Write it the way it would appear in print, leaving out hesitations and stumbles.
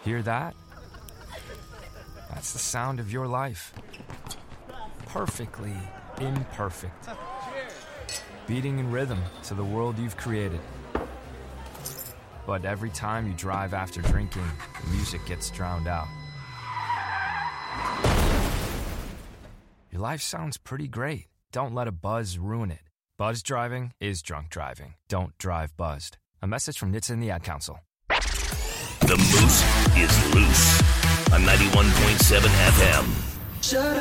Hear that? That's the sound of your life. Perfectly imperfect. Beating in rhythm to the world you've created. But every time you drive after drinking, the music gets drowned out. Your life sounds pretty great. Don't let a buzz ruin it. Buzz driving is drunk driving. Don't drive buzzed. A message from NHTSA and the Ad Council. The Moose is loose on 91.7 FM.